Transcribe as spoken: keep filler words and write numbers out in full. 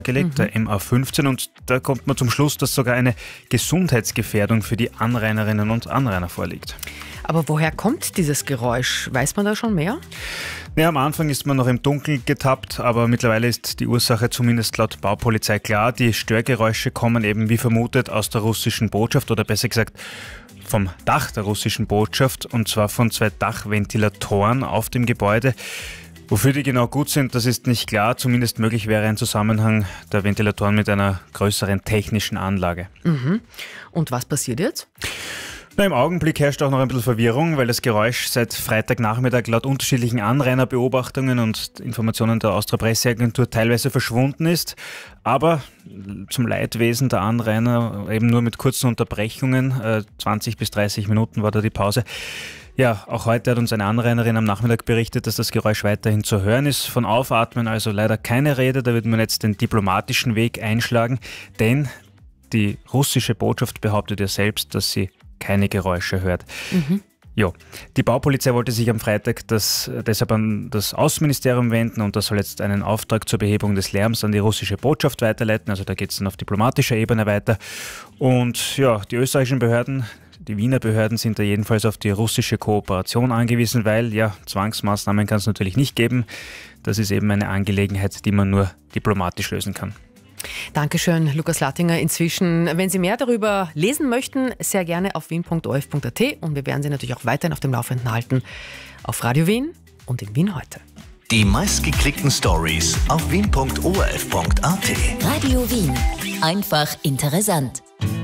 gelegt, mhm. der M A fünfzehn, und da kommt man zum Schluss, dass sogar eine Gesundheitsgefährdung für die Anrainerinnen und Anrainer vorliegt. Aber woher kommt dieses Geräusch? Weiß man da schon mehr? Ja, am Anfang ist man noch im Dunkeln getappt, aber mittlerweile ist die Ursache zumindest laut Baupolizei klar. Die Störgeräusche kommen eben wie vermutet aus der russischen Botschaft, oder besser gesagt vom Dach der russischen Botschaft, und zwar von zwei Dachventilatoren auf dem Gebäude. Wofür die genau gut sind, das ist nicht klar. Zumindest möglich wäre ein Zusammenhang der Ventilatoren mit einer größeren technischen Anlage. Mhm. Und was passiert jetzt? Na, im Augenblick herrscht auch noch ein bisschen Verwirrung, weil das Geräusch seit Freitagnachmittag laut unterschiedlichen Anrainerbeobachtungen und Informationen der Austria Presseagentur teilweise verschwunden ist. Aber zum Leidwesen der Anrainer eben nur mit kurzen Unterbrechungen. Äh, zwanzig bis dreißig Minuten war da die Pause. Ja, auch heute hat uns eine Anrainerin am Nachmittag berichtet, dass das Geräusch weiterhin zu hören ist. Von Aufatmen also leider keine Rede. Da wird man jetzt den diplomatischen Weg einschlagen, denn die russische Botschaft behauptet ja selbst, dass sie keine Geräusche hört. Mhm. Jo. Die Baupolizei wollte sich am Freitag das, deshalb an das Außenministerium wenden, und das soll jetzt einen Auftrag zur Behebung des Lärms an die russische Botschaft weiterleiten. Also da geht es dann auf diplomatischer Ebene weiter. Und ja, die österreichischen Behörden, die Wiener Behörden sind da jedenfalls auf die russische Kooperation angewiesen, weil ja, Zwangsmaßnahmen kann es natürlich nicht geben. Das ist eben eine Angelegenheit, die man nur diplomatisch lösen kann. Dankeschön, Lukas Lattinger. Inzwischen, wenn Sie mehr darüber lesen möchten, sehr gerne auf wien punkt o r f punkt a t, und wir werden Sie natürlich auch weiterhin auf dem Laufenden halten auf Radio Wien und in Wien heute. Die meistgeklickten Stories auf wien punkt o r f punkt a t. Radio Wien. Einfach interessant.